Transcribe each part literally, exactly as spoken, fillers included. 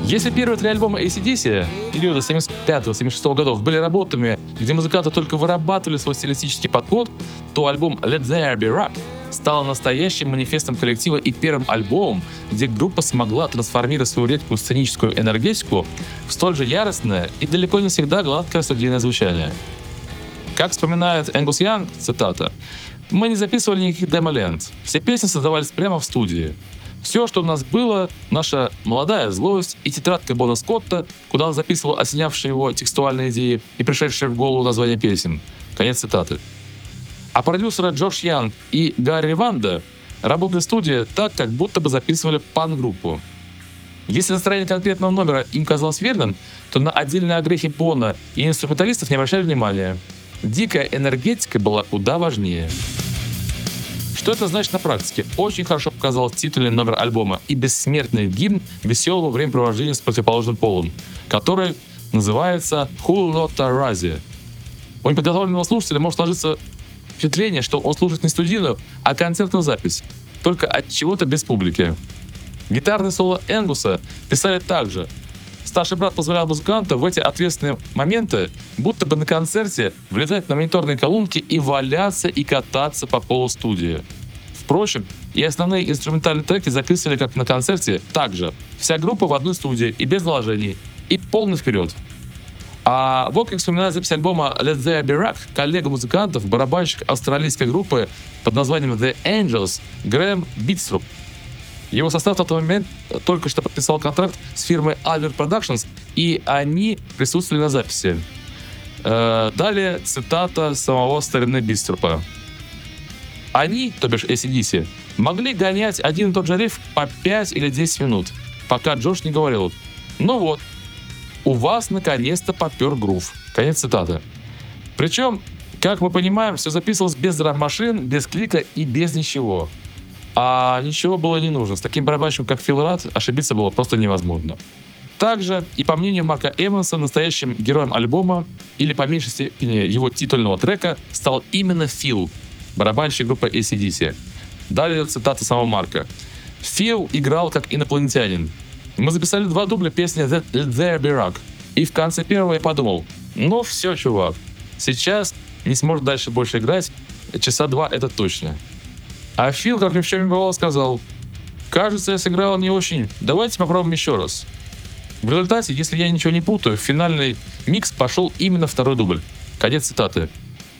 Если первые три альбома эй си ди си периода семьдесят пятого — семьдесят шестого годов были работами, где музыканты только вырабатывали свой стилистический подход, то альбом Let There Be Rock стал настоящим манифестом коллектива и первым альбомом, где группа смогла трансформировать свою редкую сценическую энергетику в столь же яростное и далеко не всегда гладкое студийное звучание. Как вспоминает Энгус Янг, цитата, «Мы не записывали никаких демо-лент, все песни создавались прямо в студии. Все, что у нас было, наша молодая злость и тетрадка Бона Скотта, куда он записывал осенявшие его текстуальные идеи и пришедшие в голову названия песен». Конец цитаты. А продюсеры Джордж Янг и Гарри Ванда работали в студии так, как будто бы записывали пан-группу. Если настроение конкретного номера им казалось верным, то на отдельные огрехи Бона и инструменталистов не обращали внимания. Дикая энергетика была куда важнее. Что это значит на практике? Очень хорошо показал титульный номер альбома и бессмертный гимн веселого времяпровождения с противоположным полом, который называется «Who Not Razi». У неподготовленного слушателя может сложиться впечатление, что он слушает не студийную, а концертную запись, только от чего-то без публики. Гитарное соло Энгуса писали так же. Старший брат позволял музыканту в эти ответственные моменты будто бы на концерте влезать на мониторные колонки и валяться и кататься по полу студии. Впрочем, и основные инструментальные треки записывали как на концерте так же. Вся группа в одной студии и без наложений, и полный вперед. А вот как вспоминает запись альбома Let There Be Rock коллега музыкантов, барабанщик австралийской группы под названием The Angels Грэм Битструп. Его состав в тот момент только что подписал контракт с фирмой Albert Productions, и они присутствовали на записи. Э, далее цитата самого старины Битструпа. Они, то бишь эй си ди си, могли гонять один и тот же риф по пять или десять минут, пока Джордж не говорил: «Ну вот, у вас наконец-то попер грув». Конец цитаты. Причем, как мы понимаем, все записывалось без драм-машин, без клика и без ничего. А ничего было не нужно. С таким барабанщиком, как Фил Рад, ошибиться было просто невозможно. Также, и по мнению Марка Эванса, настоящим героем альбома, или по меньшей степени его титульного трека, стал именно Фил, барабанщик группы эй си ди си. Далее цитата самого Марка. «Фил играл как инопланетянин. Мы записали два дубля песни Let There Be Rock. И в конце первого я подумал: ну все, чувак, сейчас не сможет дальше больше играть, часа два это точно». А Фил, как ни в чем не бывало, сказал: «Кажется, я сыграл не очень. Давайте попробуем еще раз». В результате, если я ничего не путаю, в финальный микс пошел именно второй дубль. Конец цитаты.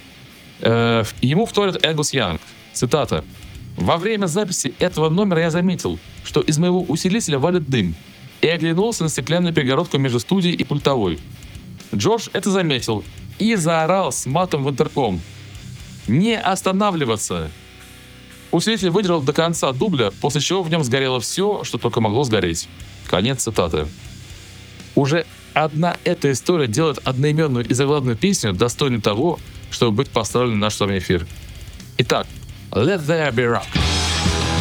Э, ему вторит Энгус Янг. Цитата. «Во время записи этого номера я заметил, что из моего усилителя валит дым, и оглянулся на стеклянную перегородку между студией и пультовой. Джордж это заметил и заорал с матом в интерком: не останавливаться!» Усилитель выдержал до конца дубля, после чего в нем сгорело все, что только могло сгореть. Конец цитаты. Уже одна эта история делает одноименную и заглавную песню достойной того, чтобы быть поставленной в наш с вами эфир. Итак, Let There Be Rock.